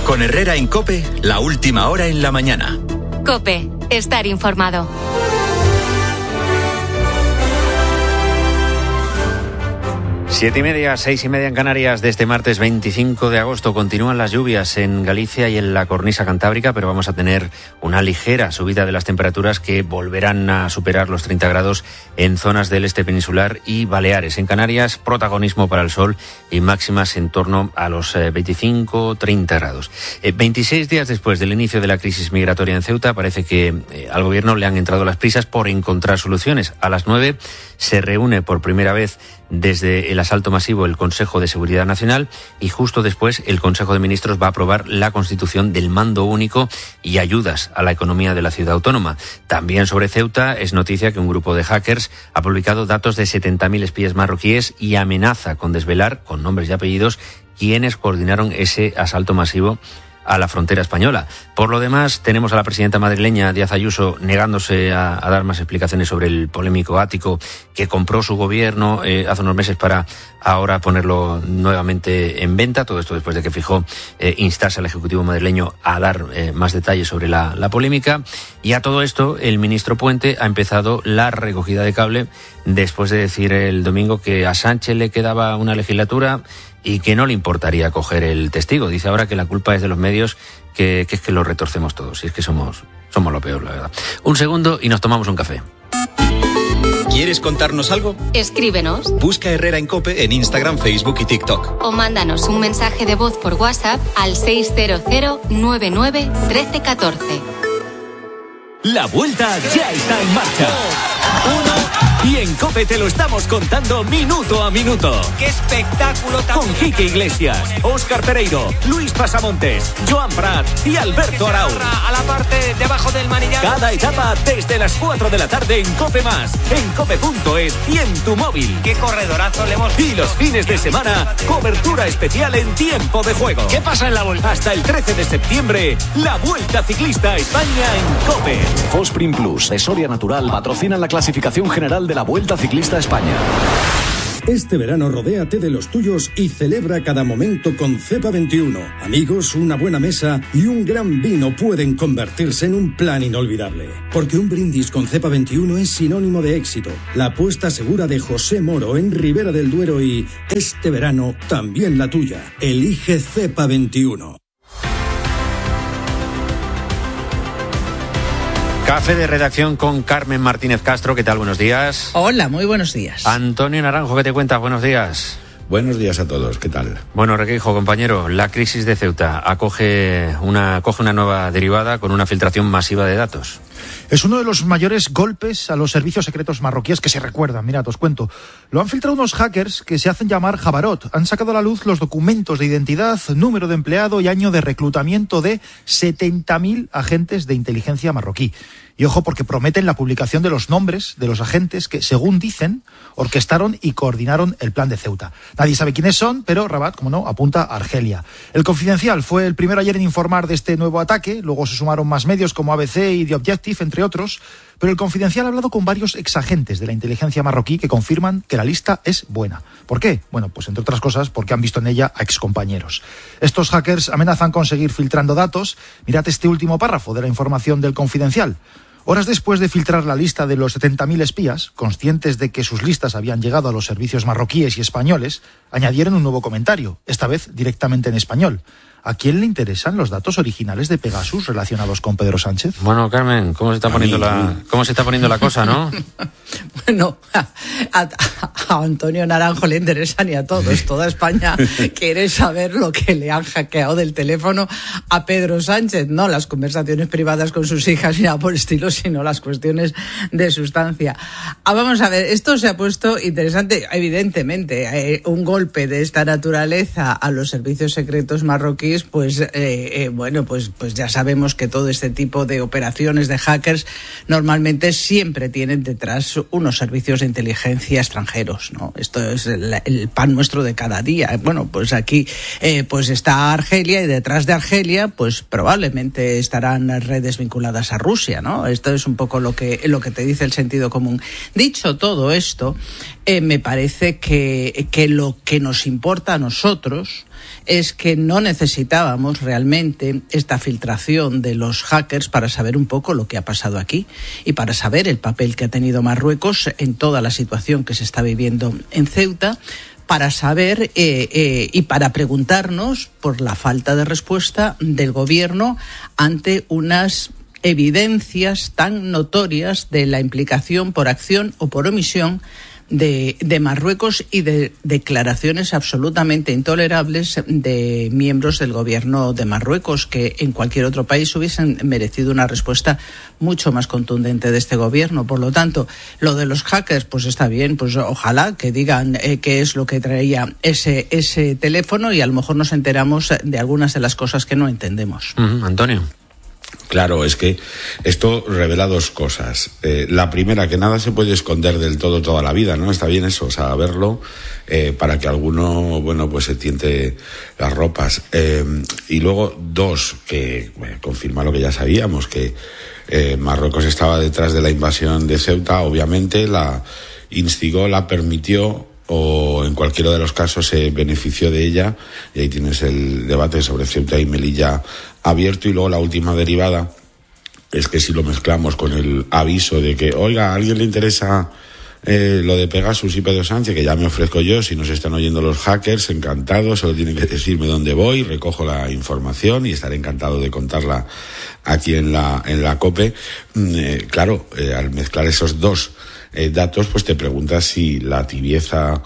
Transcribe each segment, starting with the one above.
Con Herrera en COPE, la última hora en la mañana. COPE, estar informado. 7:30, 6:30 en Canarias. De este martes 25 de agosto continúan las lluvias en Galicia y en la cornisa cantábrica, pero vamos a tener una ligera subida de las temperaturas que volverán a superar los 30 grados en zonas del este peninsular y Baleares. En Canarias, protagonismo para el sol y máximas en torno a los 25-30 grados. 26 días después del inicio de la crisis migratoria en Ceuta, parece que al gobierno le han entrado las prisas por encontrar soluciones. A las 9 se reúne por primera vez desde el asalto masivo el Consejo de Seguridad Nacional y justo después el Consejo de Ministros va a aprobar la constitución del mando único y ayudas a la economía de la ciudad autónoma. También sobre Ceuta es noticia que un grupo de hackers ha publicado datos de 70.000 espías marroquíes y amenaza con desvelar, con nombres y apellidos, quienes coordinaron ese asalto masivo a la frontera española. Por lo demás, tenemos a la presidenta madrileña, Díaz Ayuso, negándose a dar más explicaciones sobre el polémico ático que compró su gobierno hace unos meses para ahora ponerlo nuevamente en venta. Todo esto después de que Feijóo instase al Ejecutivo madrileño a dar más detalles sobre la polémica. Y a todo esto, el ministro Puente ha empezado la recogida de cable después de decir el domingo que a Sánchez le quedaba una legislatura y que no le importaría coger el testigo. Dice ahora que la culpa es de los medios, que es que lo retorcemos todos. Y es que somos lo peor, la verdad. Un segundo y nos tomamos un café. ¿Quieres contarnos algo? Escríbenos. Busca Herrera en COPE en Instagram, Facebook y TikTok. O mándanos un mensaje de voz por WhatsApp al 600 99 13 14. La vuelta ya está en marcha. Y en COPE te lo estamos contando minuto a minuto. ¡Qué espectáculo tan Con Quique Iglesias, Óscar Pereiro, Luis Pasamontes, Joan Prat y Alberto Arau. A la parte debajo del manillar. Cada etapa desde las 4 de la tarde en COPE+, en cope.es y en tu móvil. ¡Qué corredorazo le hemos Y los fines de semana, cobertura especial en tiempo de juego. ¿Qué pasa en la vuelta? Hasta el 13 de septiembre, la Vuelta Ciclista a España en COPE. Fosprin Plus, de Soria Natural, patrocinan la clasificación general de la Vuelta Ciclista a España. Este verano rodéate de los tuyos y celebra cada momento con Cepa 21. Amigos, una buena mesa y un gran vino pueden convertirse en un plan inolvidable. Porque un brindis con Cepa 21 es sinónimo de éxito. La apuesta segura de José Moro en Ribera del Duero y este verano también la tuya. Elige Cepa 21. Café de redacción con Carmen Martínez Castro. ¿Qué tal? Buenos días. Hola, muy buenos días. Antonio Naranjo, ¿qué te cuentas? Buenos días. Buenos días a todos, ¿qué tal? Bueno, Requeijo, compañero, la crisis de Ceuta coge una nueva derivada con una filtración masiva de datos. Es uno de los mayores golpes a los servicios secretos marroquíes que se recuerdan. Mirad, os cuento. Lo han filtrado unos hackers que se hacen llamar Jabarot. Han sacado a la luz los documentos de identidad, número de empleado y año de reclutamiento de 70.000 agentes de inteligencia marroquí. Y ojo, porque prometen la publicación de los nombres de los agentes que, según dicen, orquestaron y coordinaron el plan de Ceuta. Nadie sabe quiénes son, pero Rabat, como no, apunta a Argelia. El Confidencial fue el primero ayer en informar de este nuevo ataque, luego se sumaron más medios como ABC y The Objective, entre otros, pero el Confidencial ha hablado con varios exagentes de la inteligencia marroquí que confirman que la lista es buena. ¿Por qué? Bueno, pues entre otras cosas porque han visto en ella a excompañeros. Estos hackers amenazan con seguir filtrando datos. Mirad este último párrafo de la información del Confidencial. Horas después de filtrar la lista de los 70.000 espías, conscientes de que sus listas habían llegado a los servicios marroquíes y españoles, añadieron un nuevo comentario, esta vez directamente en español. ¿A quién le interesan los datos originales de Pegasus relacionados con Pedro Sánchez? Bueno, Carmen, ¿cómo se está poniendo la cosa, no? Bueno, a Antonio Naranjo le interesan y a todos. Toda España quiere saber lo que le han hackeado del teléfono a Pedro Sánchez. No las conversaciones privadas con sus hijas ni nada por el estilo, sino las cuestiones de sustancia. Vamos a ver, esto se ha puesto interesante. Evidentemente, un golpe de esta naturaleza a los servicios secretos marroquíes, pues ya sabemos que todo este tipo de operaciones de hackers normalmente siempre tienen detrás unos servicios de inteligencia extranjeros, ¿no? Esto es el pan nuestro de cada día. Bueno, pues aquí pues está Argelia y detrás de Argelia pues probablemente estarán redes vinculadas a Rusia, ¿no? Esto es un poco lo que te dice el sentido común. Dicho todo esto, me parece que lo que nos importa a nosotros es que no necesitábamos realmente esta filtración de los hackers para saber un poco lo que ha pasado aquí y para saber el papel que ha tenido Marruecos en toda la situación que se está viviendo en Ceuta, para saber y para preguntarnos por la falta de respuesta del gobierno ante unas evidencias tan notorias de la implicación por acción o por omisión de Marruecos y de declaraciones absolutamente intolerables de miembros del gobierno de Marruecos, que en cualquier otro país hubiesen merecido una respuesta mucho más contundente de este gobierno. Por lo tanto, lo de los hackers, pues está bien, pues ojalá que digan qué es lo que traía ese teléfono y a lo mejor nos enteramos de algunas de las cosas que no entendemos. Antonio. Claro, es que esto revela dos cosas. La primera, que nada se puede esconder del todo toda la vida, ¿no? Está bien eso, saberlo, para que alguno, pues se tiente las ropas. Y luego, dos, que confirma lo que ya sabíamos, que Marruecos estaba detrás de la invasión de Ceuta, obviamente, la instigó, la permitió, o en cualquiera de los casos se benefició de ella, y ahí tienes el debate sobre Ceuta y Melilla abierto. Y luego la última derivada es que si lo mezclamos con el aviso de que, oiga, ¿a alguien le interesa lo de Pegasus y Pedro Sánchez? Que ya me ofrezco yo, si nos están oyendo los hackers, encantado, solo tienen que decirme dónde voy, recojo la información y estaré encantado de contarla aquí en la COPE. Claro, al mezclar esos dos datos, pues te preguntas si la tibieza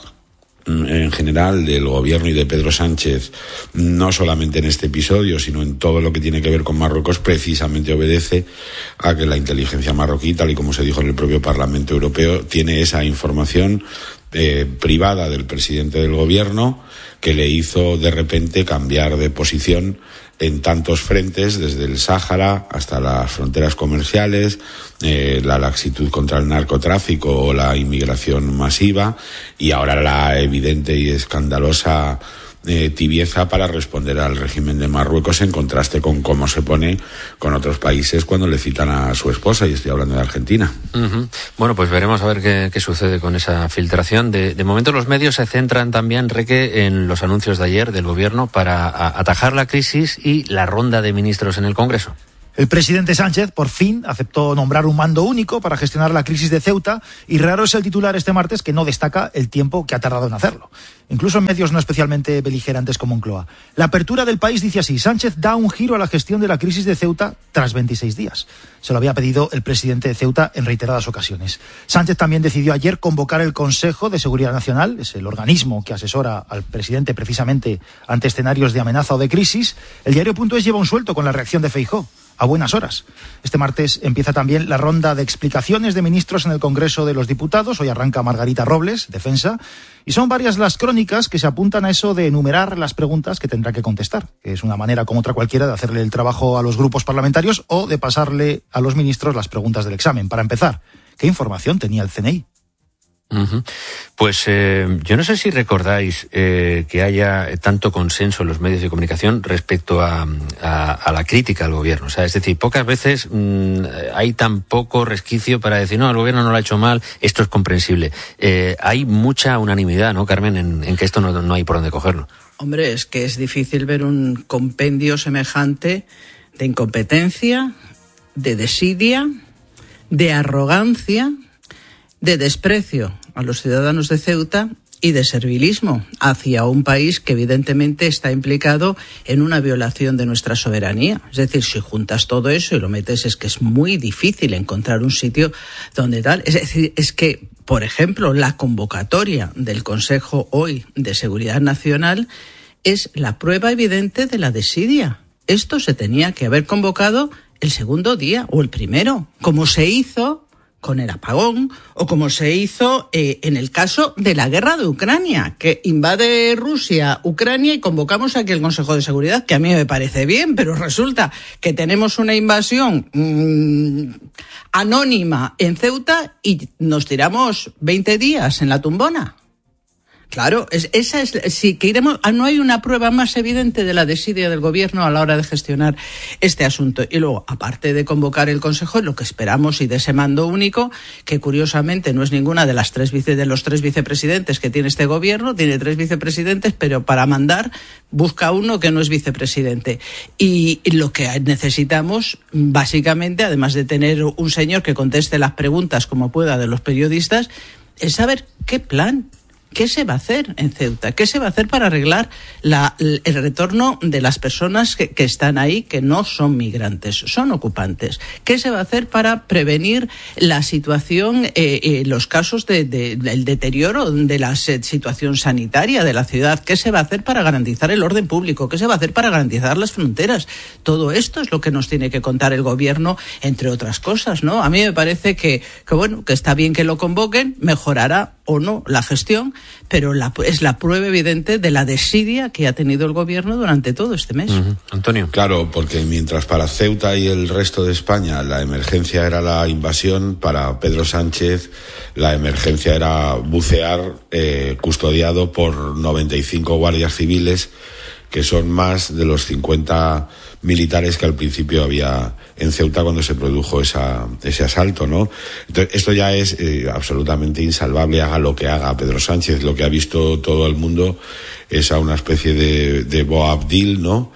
en general del gobierno y de Pedro Sánchez, no solamente en este episodio, sino en todo lo que tiene que ver con Marruecos, precisamente obedece a que la inteligencia marroquí, tal y como se dijo en el propio Parlamento Europeo, tiene esa información privada del presidente del gobierno que le hizo de repente cambiar de posición en tantos frentes, desde el Sáhara hasta las fronteras comerciales, la laxitud contra el narcotráfico o la inmigración masiva, y ahora la evidente y escandalosa tibieza para responder al régimen de Marruecos, en contraste con cómo se pone con otros países cuando le citan a su esposa, y estoy hablando de Argentina. Bueno, pues veremos a ver qué sucede con esa filtración. De momento los medios se centran también, Reque, en los anuncios de ayer del gobierno para atajar la crisis y la ronda de ministros en el Congreso. El presidente Sánchez, por fin, aceptó nombrar un mando único para gestionar la crisis de Ceuta, y raro es el titular este martes que no destaca el tiempo que ha tardado en hacerlo, incluso en medios no especialmente beligerantes como Moncloa. La apertura del País dice así: Sánchez da un giro a la gestión de la crisis de Ceuta tras 26 días. Se lo había pedido el presidente de Ceuta en reiteradas ocasiones. Sánchez también decidió ayer convocar el Consejo de Seguridad Nacional, es el organismo que asesora al presidente precisamente ante escenarios de amenaza o de crisis. El diario.es lleva un suelto con la reacción de Feijóo. A buenas horas. Este martes empieza también la ronda de explicaciones de ministros en el Congreso de los Diputados. Hoy arranca Margarita Robles, Defensa, y son varias las crónicas que se apuntan a eso de enumerar las preguntas que tendrá que contestar, que es una manera como otra cualquiera de hacerle el trabajo a los grupos parlamentarios o de pasarle a los ministros las preguntas del examen. Para empezar, ¿qué información tenía el CNI? Pues yo no sé si recordáis que haya tanto consenso en los medios de comunicación respecto a la crítica al gobierno. O sea, es decir, pocas veces hay tan poco resquicio para decir, no, el gobierno no lo ha hecho mal, esto es comprensible. Hay mucha unanimidad, ¿no, Carmen?, en que esto no hay por dónde cogerlo. Hombre, es que es difícil ver un compendio semejante de incompetencia, de desidia, de arrogancia, de desprecio a los ciudadanos de Ceuta y de servilismo hacia un país que evidentemente está implicado en una violación de nuestra soberanía. Es decir, si juntas todo eso y lo metes, es que es muy difícil encontrar un sitio donde tal. Es decir, es que, por ejemplo, la convocatoria del Consejo hoy de Seguridad Nacional es la prueba evidente de la desidia. Esto se tenía que haber convocado el segundo día o el primero, como se hizo con el apagón, o como se hizo en el caso de la guerra de Ucrania, que invade Rusia Ucrania y convocamos aquí el Consejo de Seguridad, que a mí me parece bien, pero resulta que tenemos una invasión anónima en Ceuta y nos tiramos 20 días en la tumbona. Claro, esa es, si queremos, no hay una prueba más evidente de la desidia del gobierno a la hora de gestionar este asunto. Y luego, aparte de convocar el Consejo, lo que esperamos y de ese mando único, que curiosamente no es ninguna de los tres vicepresidentes que tiene este gobierno, tiene 3 vicepresidentes, pero para mandar busca uno que no es vicepresidente. Y lo que necesitamos, básicamente, además de tener un señor que conteste las preguntas como pueda de los periodistas, es saber qué plan. ¿Qué se va a hacer en Ceuta? ¿Qué se va a hacer para arreglar el retorno de las personas que están ahí, que no son migrantes, son ocupantes? ¿Qué se va a hacer para prevenir la situación, los casos del deterioro de la situación sanitaria de la ciudad? ¿Qué se va a hacer para garantizar el orden público? ¿Qué se va a hacer para garantizar las fronteras? Todo esto es lo que nos tiene que contar el gobierno, entre otras cosas, ¿no? A mí me parece que está bien que lo convoquen, mejorará o no la gestión, pero es la prueba evidente de la desidia que ha tenido el gobierno durante todo este mes. Antonio. Claro, porque mientras para Ceuta y el resto de España la emergencia era la invasión, para Pedro Sánchez la emergencia era bucear custodiado por 95 guardias civiles, que son más de los 50 militares que al principio había en Ceuta cuando se produjo ese asalto, ¿no? Entonces, esto ya es absolutamente insalvable, haga lo que haga Pedro Sánchez. Lo que ha visto todo el mundo es a una especie de Boabdil, ¿no?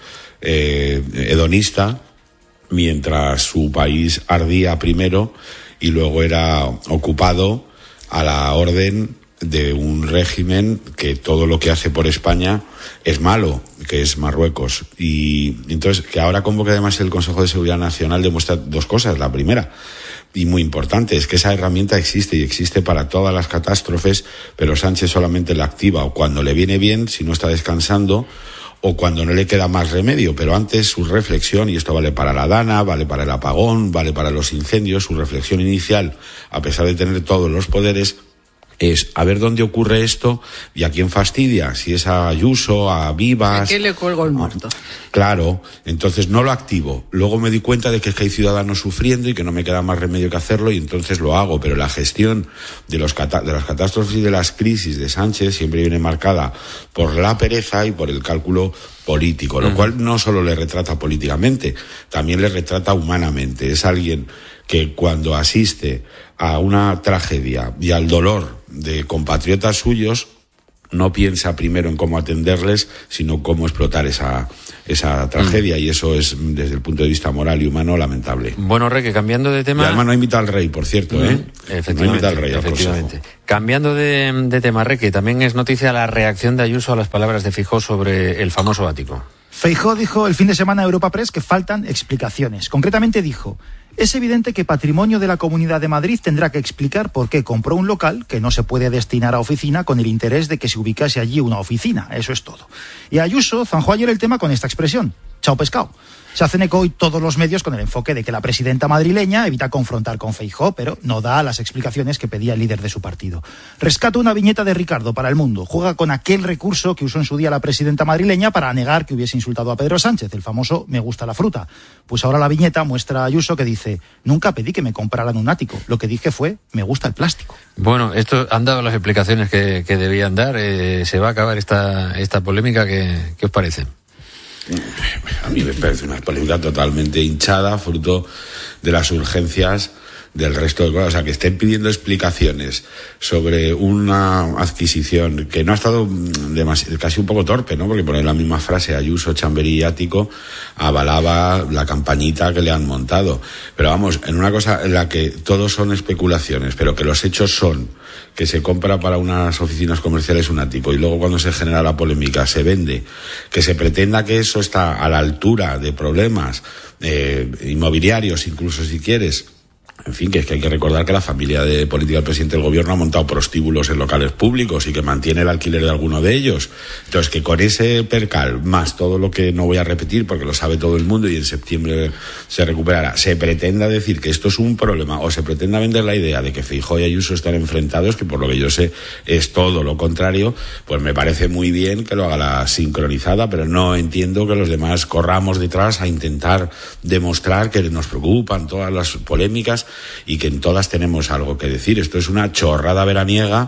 Hedonista, mientras su país ardía primero y luego era ocupado a la orden de un régimen que todo lo que hace por España es malo, que es Marruecos. Y entonces, que ahora convoque además el Consejo de Seguridad Nacional demuestra 2 cosas. La primera, y muy importante, es que esa herramienta existe y existe para todas las catástrofes, pero Sánchez solamente la activa o cuando le viene bien, si no está descansando, o cuando no le queda más remedio. Pero antes su reflexión, y esto vale para la Dana, vale para el apagón, vale para los incendios, su reflexión inicial, a pesar de tener todos los poderes, es a ver dónde ocurre esto y a quién fastidia, si es a Ayuso, a Vivas. ¿A qué le cuelgo el muerto? Claro, entonces no lo activo. Luego me di cuenta de que es que hay ciudadanos sufriendo y que no me queda más remedio que hacerlo y entonces lo hago. Pero la gestión de las catástrofes y de las crisis de Sánchez siempre viene marcada por la pereza y por el cálculo político, lo cual no solo le retrata políticamente, también le retrata humanamente. Es alguien que cuando asiste a una tragedia y al dolor de compatriotas suyos, no piensa primero en cómo atenderles, sino cómo explotar esa tragedia, y eso es, desde el punto de vista moral y humano, lamentable. Bueno, Reque, cambiando de tema... Y además no invita al rey, por cierto, Efectivamente, no invita al rey, efectivamente. Cambiando de tema, Reque, también es noticia la reacción de Ayuso a las palabras de Feijóo sobre el famoso ático. Feijóo dijo el fin de semana a Europa Press que faltan explicaciones. Concretamente dijo: es evidente que Patrimonio de la Comunidad de Madrid tendrá que explicar por qué compró un local que no se puede destinar a oficina con el interés de que se ubicase allí una oficina. Eso es todo. Y Ayuso zanjó ayer el tema con esta expresión: chao pescado. Se hacen eco hoy todos los medios con el enfoque de que la presidenta madrileña evita confrontar con Feijóo, pero no da las explicaciones que pedía el líder de su partido. Rescata una viñeta de Ricardo para El Mundo. Juega con aquel recurso que usó en su día la presidenta madrileña para negar que hubiese insultado a Pedro Sánchez, el famoso "me gusta la fruta". Pues ahora la viñeta muestra a Ayuso que dice: nunca pedí que me compraran un ático. Lo que dije fue: me gusta el plástico. Bueno, esto han dado las explicaciones que debían dar. Se va a acabar esta polémica. ¿Qué os parece? A mí me parece una polémica totalmente hinchada, fruto de las urgencias del resto de cosas. O sea, que estén pidiendo explicaciones sobre una adquisición que no ha estado casi un poco torpe, ¿no? Porque poner la misma frase Ayuso, Chamberí y ático avalaba la campañita que le han montado. Pero vamos, en una cosa en la que todos son especulaciones, pero que los hechos son que se compra para unas oficinas comerciales un ático y luego cuando se genera la polémica se vende, que se pretenda que eso está a la altura de problemas inmobiliarios, incluso si quieres. En fin, que es que hay que recordar que la familia de política del presidente del gobierno ha montado prostíbulos en locales públicos y que mantiene el alquiler de alguno de ellos. Entonces, que con ese percal, más todo lo que no voy a repetir porque lo sabe todo el mundo y en septiembre se recuperará, se pretenda decir que esto es un problema o se pretenda vender la idea de que Feijóo y Ayuso están enfrentados, que por lo que yo sé es todo lo contrario, pues me parece muy bien que lo haga la sincronizada, pero no entiendo que los demás corramos detrás a intentar demostrar que nos preocupan todas las polémicas y que en todas tenemos algo que decir. Esto es una chorrada veraniega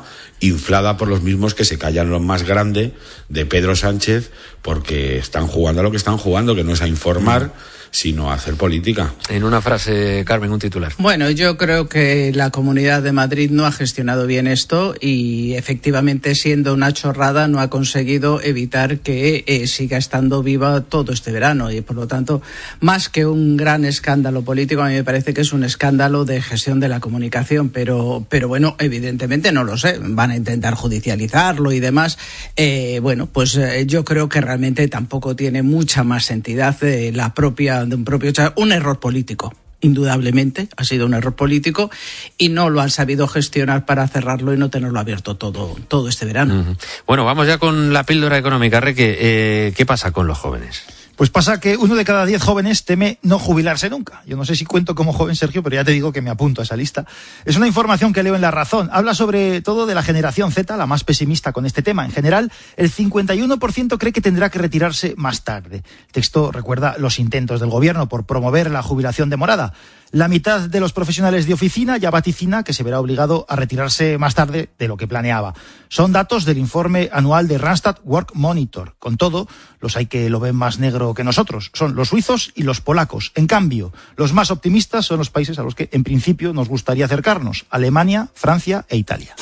inflada por los mismos que se callan lo más grande de Pedro Sánchez, porque están jugando a lo que están jugando, que no es a informar, sino a hacer política. En una frase, Carmen, un titular. Bueno, yo creo que la Comunidad de Madrid no ha gestionado bien esto y efectivamente, siendo una chorrada, no ha conseguido evitar que siga estando viva todo este verano y, por lo tanto, más que un gran escándalo político, a mí me parece que es un escándalo de gestión de la comunicación, pero bueno, evidentemente no lo sé, van a intentar judicializarlo y demás. Yo creo que realmente tampoco tiene mucha más entidad un error político. Indudablemente ha sido un error político y no lo han sabido gestionar para cerrarlo y no tenerlo abierto todo este verano. Uh-huh. Bueno, vamos ya con la píldora económica. Reque, ¿qué pasa con los jóvenes? Pues pasa que 1 de cada 10 jóvenes teme no jubilarse nunca. Yo no sé si cuento como joven, Sergio, pero ya te digo que me apunto a esa lista. Es una información que leo en La Razón. Habla sobre todo de la generación Z, la más pesimista con este tema. En general, el 51% cree que tendrá que retirarse más tarde. El texto recuerda los intentos del gobierno por promover la jubilación demorada. La mitad de los profesionales de oficina ya vaticina que se verá obligado a retirarse más tarde de lo que planeaba. Son datos del informe anual de Randstad Work Monitor. Con todo, los hay que lo ven más negro que nosotros. Son los suizos y los polacos. En cambio, los más optimistas son los países a los que, en principio, nos gustaría acercarnos. Alemania, Francia e Italia.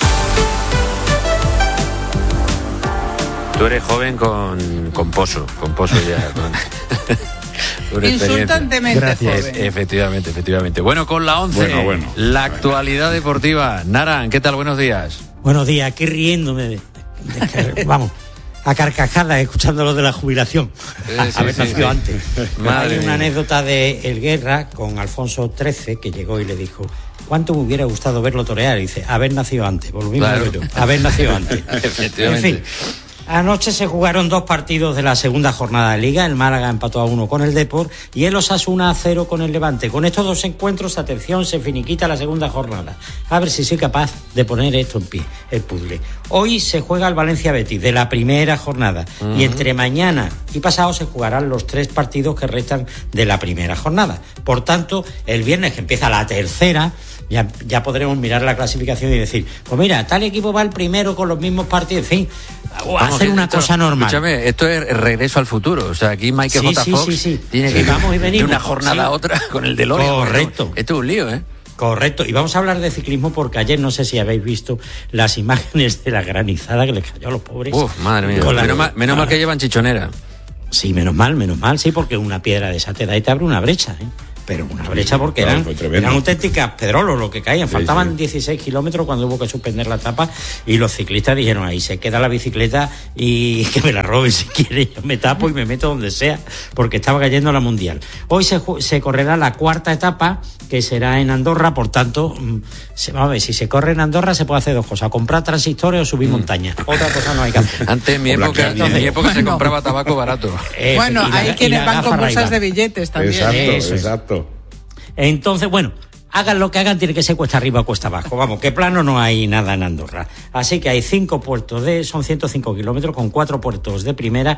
Tú eres joven con pozo ya. Insultantemente joven. Efectivamente. Bueno, con la 11, bueno. La actualidad deportiva. Naran, ¿qué tal? Buenos días. Buenos días, aquí riéndome vamos, a carcajadas escuchando lo de la jubilación. Haber nacido antes. Hay una anécdota de El Guerra con Alfonso XIII, que llegó y le dijo: ¿cuánto me hubiera gustado verlo torear? Y dice: haber nacido antes, por lo mismo claro. que yo, haber nacido antes. Efectivamente. En fin. Anoche se jugaron 2 partidos de la segunda jornada de Liga. El Málaga empató a 1 con el Depor y el Osasuna a 0 con el Levante. Con estos 2 encuentros, atención, se finiquita la segunda jornada. A ver si soy capaz de poner esto en pie, el puzzle. Hoy se juega el Valencia-Betis de la primera jornada. Uh-huh. Y entre mañana y pasado se jugarán los 3 partidos que restan de la primera jornada. Por tanto, el viernes, que empieza la tercera, ya podremos mirar la clasificación y decir: pues mira, tal equipo va el primero con los mismos partidos, en fin, hacer una cosa normal. Escúchame, esto es regreso al futuro. O sea, aquí Michael J. Fox tiene que ir de una jornada a otra con el DeLorean. Correcto. Esto es un lío, ¿eh? Correcto. Y vamos a hablar de ciclismo porque ayer, no sé si habéis visto las imágenes de la granizada que les cayó a los pobres. Madre mía. Menos mal que llevan chichonera. Sí, menos mal, sí, porque una piedra de esa te da y te abre una brecha, ¿eh? Pero una brecha porque eran auténticas pedrolos lo que caían. Faltaban 16 kilómetros cuando hubo que suspender la etapa y los ciclistas dijeron: ahí se queda la bicicleta y que me la roben si quiere, yo me tapo y me meto donde sea, porque estaba cayendo la Mundial. Hoy se correrá la 4ª etapa, que será en Andorra. Por tanto, vamos a ver, si se corre en Andorra se puede hacer 2 cosas: comprar transistores o subir montaña. Otra cosa no hay que hacer. Antes, en mi época se compraba tabaco barato. Bueno, hay quienes van con bolsas de billetes también. Exacto. Entonces, bueno, hagan lo que hagan, tiene que ser cuesta arriba o cuesta abajo. Vamos, que plano no hay nada en Andorra. Así que hay 5 puertos son 105 kilómetros con 4 puertos de primera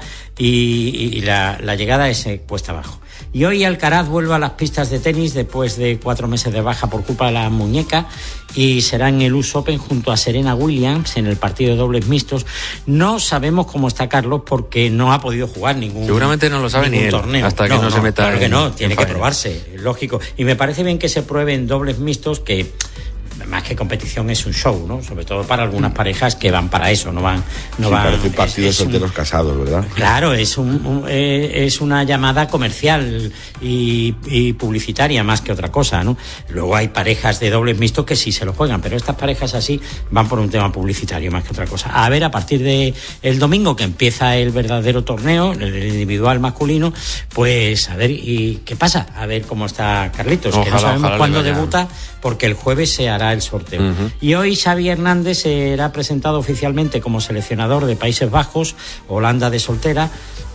y la llegada es cuesta abajo. Y hoy Alcaraz vuelve a las pistas de tenis después de 4 meses de baja por culpa de la muñeca y será en el US Open junto a Serena Williams en el partido de dobles mixtos. No sabemos cómo está Carlos porque no ha podido jugar ningún Seguramente no lo sabe ni él torneo. Hasta que no se meta. Claro que no, tiene que probarse, lógico. Y me parece bien que se prueben dobles mixtos, que más que competición es un show, ¿no? Sobre todo para algunas parejas que van para eso, no van. Parece un partido de solteros casados, ¿verdad? Claro, es una llamada comercial y publicitaria más que otra cosa, ¿no? Luego hay parejas de dobles mixtos que sí se lo juegan, pero estas parejas así van por un tema publicitario más que otra cosa. A ver, a partir de el domingo, que empieza el verdadero torneo, el individual masculino, pues a ver y qué pasa, a ver cómo está Carlitos, que no sabemos cuándo debuta, porque el jueves se hará el sorteo. Uh-huh. Y hoy Xavi Hernández será presentado oficialmente como seleccionador de Países Bajos, Holanda de soltera,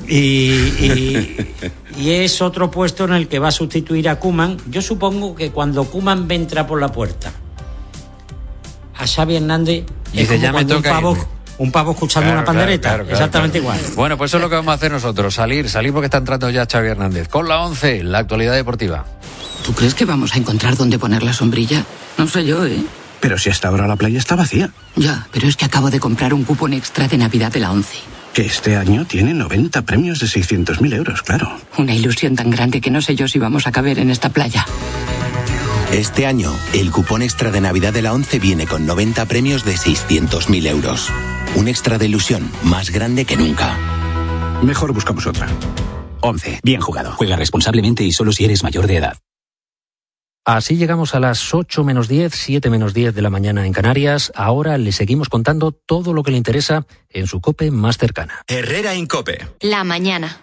y es otro puesto en el que va a sustituir a Koeman. Yo supongo que cuando Koeman entra por la puerta, a Xavi Hernández es como ya cuando un pavo escuchando una pandereta, claro, exactamente igual. Bueno, pues eso es lo que vamos a hacer nosotros, salir porque está entrando ya Xavi Hernández. Con la 11, la actualidad deportiva. ¿Tú crees que vamos a encontrar dónde poner la sombrilla? No sé yo, ¿eh? Pero si hasta ahora la playa está vacía. Ya, pero es que acabo de comprar un cupón extra de Navidad de la ONCE. Que este año tiene 90 premios de 600.000 euros, claro. Una ilusión tan grande que no sé yo si vamos a caber en esta playa. Este año, el cupón extra de Navidad de la ONCE viene con 90 premios de 600.000 euros. Un extra de ilusión más grande que nunca. Mejor buscamos otra. ONCE, bien jugado. Juega responsablemente y solo si eres mayor de edad. Así llegamos a las 8 menos 10, 7 menos 10 de la mañana en Canarias. Ahora le seguimos contando todo lo que le interesa en su COPE más cercana. Herrera Incope. La mañana.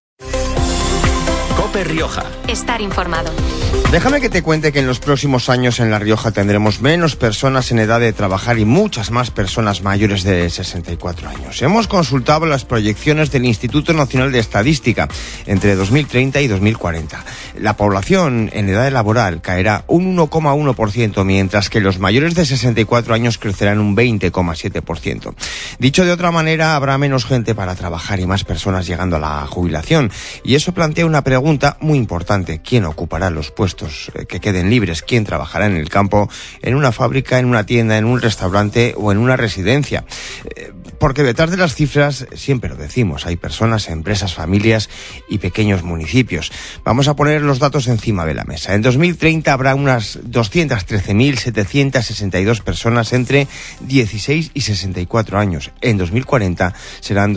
COPE Rioja. Estar informado. Déjame que te cuente que en los próximos años en La Rioja tendremos menos personas en edad de trabajar y muchas más personas mayores de 64 años. Hemos consultado las proyecciones del Instituto Nacional de Estadística entre 2030 y 2040. La población en edad laboral caerá un 1,1%, mientras que los mayores de 64 años crecerán un 20,7%. Dicho de otra manera, habrá menos gente para trabajar y más personas llegando a la jubilación. Y eso plantea una pregunta muy importante: ¿quién ocupará los puestos que queden libres? ¿Quién trabajará en el campo, en una fábrica, en una tienda, en un restaurante o en una residencia? Porque detrás de las cifras, siempre lo decimos, hay personas, empresas, familias y pequeños municipios. Vamos a poner los datos encima de la mesa. En 2030 habrá unas 213.762 personas entre 16 y 64 años. En 2040 serán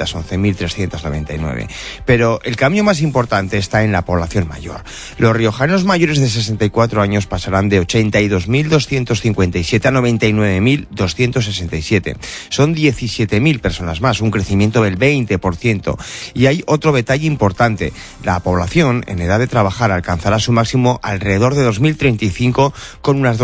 211.399. Pero el cambio más importante está en la población mayor. Los riojanos mayores de 64 años pasarán de 82.257 a 99.267. Son 17.000 personas más, un crecimiento del 20%. Y hay otro detalle importante: la población en edad de trabajar alcanzará su máximo alrededor de 2035 con unas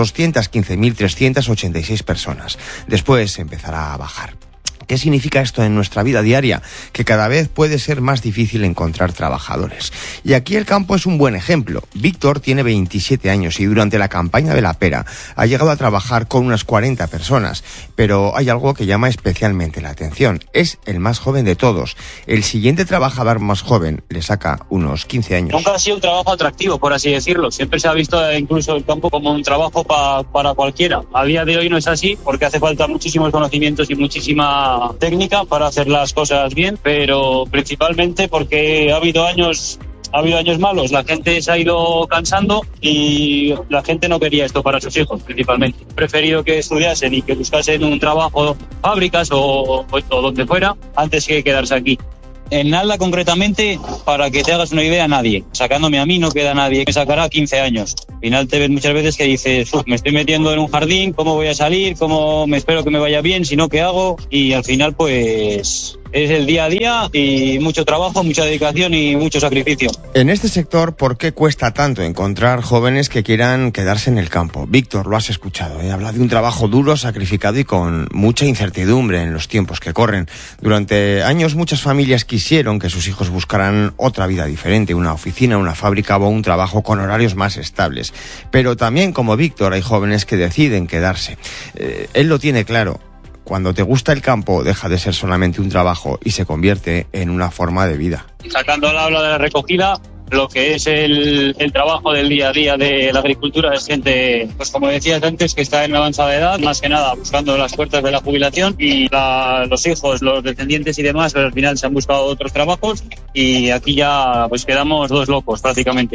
215.386 personas. Después empezará a bajar. ¿Qué significa esto en nuestra vida diaria? Que cada vez puede ser más difícil encontrar trabajadores. Y aquí el campo es un buen ejemplo. Víctor tiene 27 años y durante la campaña de la pera ha llegado a trabajar con unas 40 personas. Pero hay algo que llama especialmente la atención. Es el más joven de todos. El siguiente trabajador más joven le saca unos 15 años. Nunca ha sido un trabajo atractivo, por así decirlo. Siempre se ha visto incluso el campo como un trabajo para cualquiera. A día de hoy no es así, porque hace falta muchísimos conocimientos y muchísima técnica para hacer las cosas bien, pero principalmente porque ha habido años malos, la gente se ha ido cansando y la gente no quería esto para sus hijos, principalmente. He preferido que estudiasen y que buscasen un trabajo, fábricas o donde fuera, antes que quedarse aquí. En Nalda, concretamente, para que te hagas una idea, nadie. Sacándome a mí no queda nadie. Me sacará 15 años. Al final te ves muchas veces que dices, me estoy metiendo en un jardín, ¿cómo voy a salir? ¿Cómo me espero que me vaya bien? Si no, ¿qué hago? Y al final, pues, es el día a día y mucho trabajo, mucha dedicación y mucho sacrificio. En este sector, ¿por qué cuesta tanto encontrar jóvenes que quieran quedarse en el campo? Víctor, lo has escuchado, habla de un trabajo duro, sacrificado y con mucha incertidumbre en los tiempos que corren. Durante años muchas familias quisieron que sus hijos buscaran otra vida diferente, una oficina, una fábrica o un trabajo con horarios más estables. Pero también, como Víctor, hay jóvenes que deciden quedarse. Él lo tiene claro. Cuando te gusta el campo, deja de ser solamente un trabajo y se convierte en una forma de vida. Sacando al habla de la recogida, lo que es el trabajo del día a día de la agricultura es gente, pues como decías antes, que está en avanzada edad, más que nada buscando las puertas de la jubilación, y los hijos, los descendientes y demás, pero al final se han buscado otros trabajos y aquí ya pues quedamos dos locos prácticamente,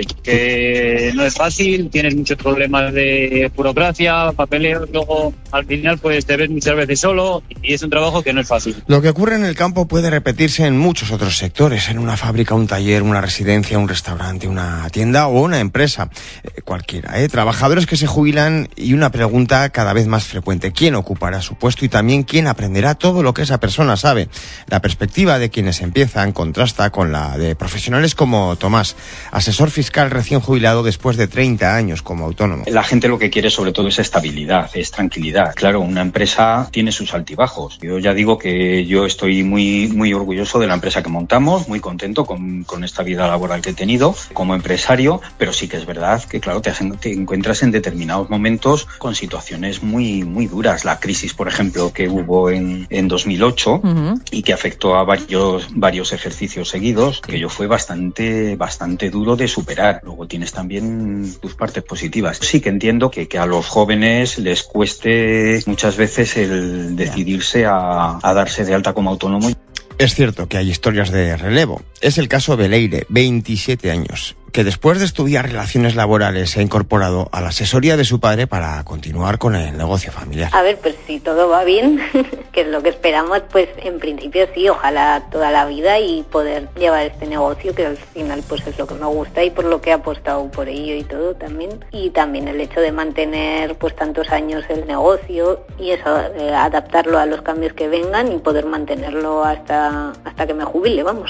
que no es fácil, tienes muchos problemas de burocracia, papeleo, luego al final pues te ves muchas veces solo y es un trabajo que no es fácil. Lo que ocurre en el campo puede repetirse en muchos otros sectores, en una fábrica, un taller, una residencia, un restaurante, una tienda o una empresa, cualquiera. Trabajadores que se jubilan y una pregunta cada vez más frecuente: ¿quién ocupará su puesto y también quién aprenderá todo lo que esa persona sabe? La perspectiva de quienes empiezan contrasta con la de profesionales como Tomás, asesor fiscal recién jubilado después de 30 años como autónomo. La gente lo que quiere sobre todo es estabilidad, es tranquilidad. Claro, una empresa tiene sus altibajos. Yo ya digo que yo estoy muy orgulloso de la empresa que montamos, muy contento con esta vida laboral que he tenido. tenido como empresario, pero sí que es verdad que, claro, te encuentras en determinados momentos con situaciones muy, muy duras. La crisis, por ejemplo, que hubo en 2008 y que afectó a varios ejercicios seguidos, que yo fue bastante duro de superar. Luego tienes también tus partes positivas. Sí que entiendo que a los jóvenes les cueste muchas veces el decidirse a darse de alta como autónomo. Es cierto que hay historias de relevo. Es el caso de Leire, 27 años, que después de estudiar relaciones laborales se ha incorporado a la asesoría de su padre para continuar con el negocio familiar. A ver, pues si todo va bien, que es lo que esperamos, pues en principio sí, ojalá toda la vida y poder llevar este negocio, que al final pues es lo que me gusta y por lo que he apostado por ello y todo también. Y también el hecho de mantener pues tantos años el negocio y eso, adaptarlo a los cambios que vengan y poder mantenerlo hasta que me jubile, vamos.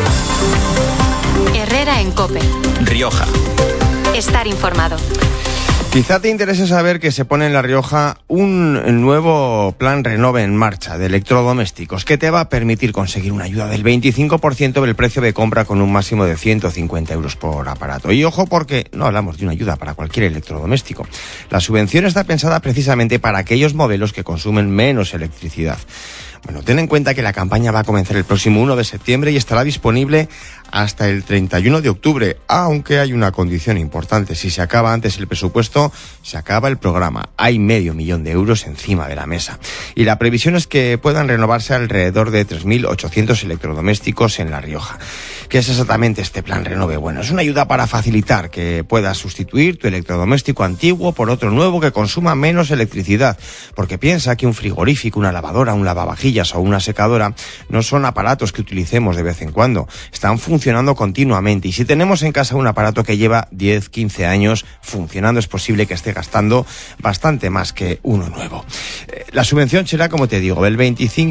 Herrera en COPE. Rioja. Estar informado. Quizá te interese saber que se pone en La Rioja un nuevo plan Renove en marcha de electrodomésticos que te va a permitir conseguir una ayuda del 25% del precio de compra con un máximo de 150 euros por aparato. Y ojo, porque no hablamos de una ayuda para cualquier electrodoméstico. La subvención está pensada precisamente para aquellos modelos que consumen menos electricidad. Bueno, ten en cuenta que la campaña va a comenzar el próximo 1 de septiembre y estará disponible hasta el 31 de octubre, aunque hay una condición importante. Si se acaba antes el presupuesto, se acaba el programa. Hay 500.000 euros encima de la mesa. Y la previsión es que puedan renovarse alrededor de 3.800 electrodomésticos en La Rioja. ¿Qué es exactamente este plan Renove? Bueno, es una ayuda para facilitar que puedas sustituir tu electrodoméstico antiguo por otro nuevo que consuma menos electricidad. Porque piensa que un frigorífico, una lavadora, un lavavajillas o una secadora no son aparatos que utilicemos de vez en cuando. Están funcionando continuamente y si tenemos en casa un aparato que lleva 10, 15 años funcionando, es posible que esté gastando bastante más que uno nuevo. La subvención será, como te digo, del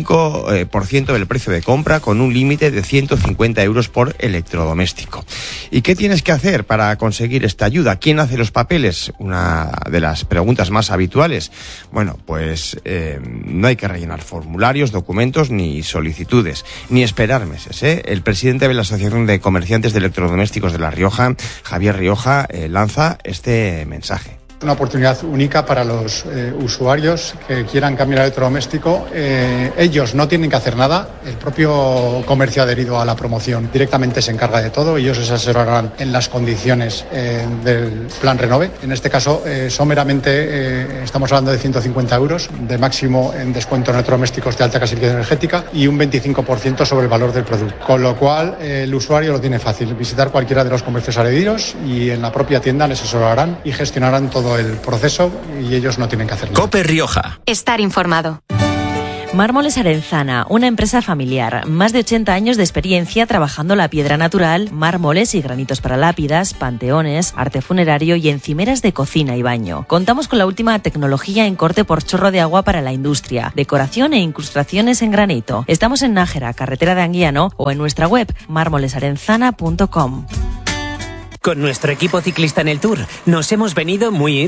25% del precio de compra con un límite de 150 euros por electrodoméstico. ¿Y qué tienes que hacer para conseguir esta ayuda? ¿Quién hace los papeles? Una de las preguntas más habituales. Bueno, pues no hay que rellenar formularios, documentos ni solicitudes, ni esperar meses, ¿eh? El presidente de la Asociación de Comerciantes de Electrodomésticos de La Rioja, Javier Rioja, lanza este mensaje. Una oportunidad única para los usuarios que quieran cambiar el electrodoméstico. Ellos no tienen que hacer nada. El propio comercio adherido a la promoción directamente se encarga de todo. Ellos se asesorarán en las condiciones del plan Renove. En este caso, someramente estamos hablando de 150 euros de máximo en descuento en electrodomésticos de alta clasificación energética y un 25% sobre el valor del producto. Con lo cual, el usuario lo tiene fácil. Visitar cualquiera de los comercios adheridos y en la propia tienda les asesorarán y gestionarán todo el proceso y ellos no tienen que hacer nada. COPE Rioja. Estar informado. Mármoles Arenzana, una empresa familiar, más de 80 años de experiencia trabajando la piedra natural, mármoles y granitos para lápidas, panteones, arte funerario y encimeras de cocina y baño. Contamos con la última tecnología en corte por chorro de agua para la industria, decoración e incrustaciones en granito. Estamos en Nájera, carretera de Anguiano, o en nuestra web mármolesarenzana.com. Con nuestro equipo ciclista en el Tour nos hemos venido muy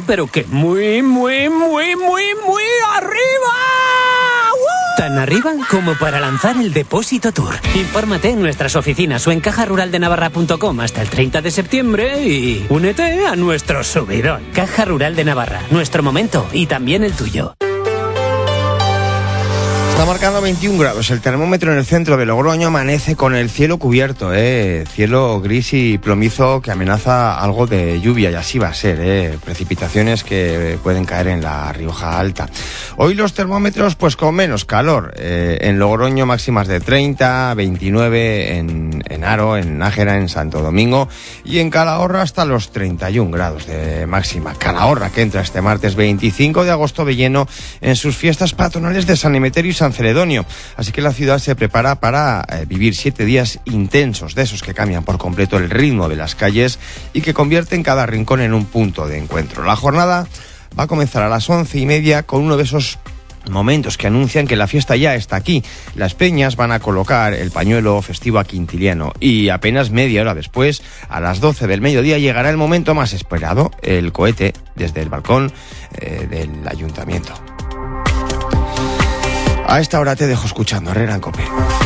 arriba. Tan arriba como para lanzar el Depósito Tour. Infórmate en nuestras oficinas o en cajaruraldenavarra.com hasta el 30 de septiembre y únete a nuestro subidón. Caja Rural de Navarra, nuestro momento y también el tuyo. Está marcando 21 grados. El termómetro en el centro de Logroño amanece con el cielo cubierto, cielo gris y plomizo que amenaza algo de lluvia, y así va a ser, precipitaciones que pueden caer en la Rioja Alta. Hoy los termómetros pues con menos calor, en Logroño máximas de 30, 29 en Haro, en Nájera, en Santo Domingo y en Calahorra hasta los 31 grados de máxima. Calahorra que entra este martes 25 de agosto de lleno en sus fiestas patronales de San Emeterio y San Celedonio, así que la ciudad se prepara para vivir 7 días intensos, de esos que cambian por completo el ritmo de las calles y que convierten cada rincón en un punto de encuentro. La jornada va a comenzar a las 11:30 con uno de esos momentos que anuncian que la fiesta ya está aquí. Las peñas van a colocar el pañuelo festivo a Quintiliano y apenas media hora después, a las 12 del mediodía, llegará el momento más esperado, el cohete desde el balcón del ayuntamiento. A esta hora te dejo escuchando Herrera en COPE.